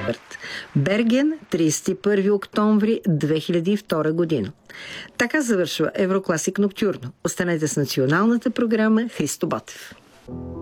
Шуберт. Берген, 31 октомври 2002 година. Така завършва Еврокласик Ноктюрно. Останете с националната програма Христо Ботев.